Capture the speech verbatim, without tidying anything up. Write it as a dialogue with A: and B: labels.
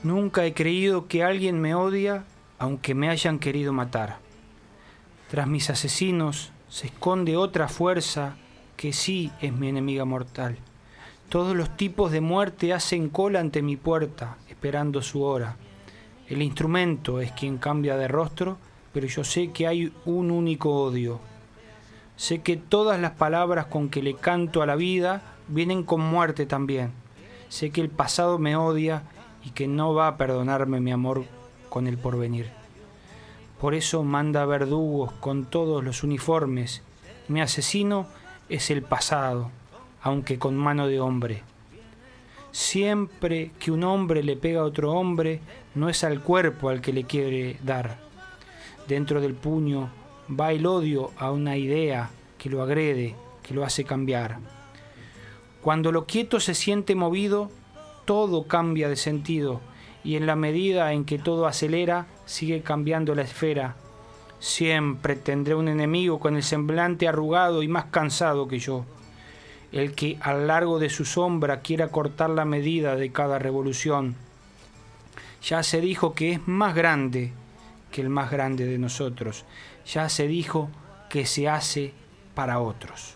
A: Nunca he creído que alguien me odia aunque me hayan querido matar. Tras mis asesinos se esconde otra fuerza que sí es mi enemiga mortal. Todos los tipos de muerte hacen cola ante mi puerta, esperando su hora. El instrumento es quien cambia de rostro, pero yo sé que hay un único odio. Sé que todas las palabras con que le canto a la vida vienen con muerte también. Sé que el pasado me odia y que no va a perdonarme mi amor con el porvenir. Por eso manda verdugos con todos los uniformes. Mi asesino es el pasado, aunque con mano de hombre. Siempre que un hombre le pega a otro hombre, no es al cuerpo al que le quiere dar. Dentro del puño va el odio a una idea que lo agrede, que lo hace cambiar. Cuando lo quieto se siente movido, todo cambia de sentido, y en la medida en que todo acelera, sigue cambiando la esfera. Siempre tendré un enemigo con el semblante arrugado y más cansado que yo, el que a lo largo de su sombra quiera cortar la medida de cada revolución. Ya se dijo que es más grande que el más grande de nosotros. Ya se dijo que se hace para otros.